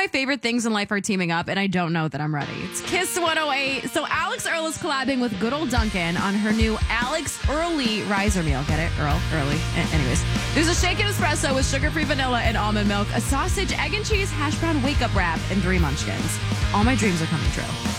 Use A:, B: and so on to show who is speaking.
A: my favorite things in life are teaming up, and I don't know that I'm ready. It's Kiss 108. So Alex Earl is collabing with good old Duncan on her new Alex Early Riser Meal. Get it? Earl, Early. Anyways, there's a shaken espresso with sugar-free vanilla and almond milk, a sausage, egg and cheese, hash brown wake-up wrap, and 3 munchkins. All my dreams are coming true.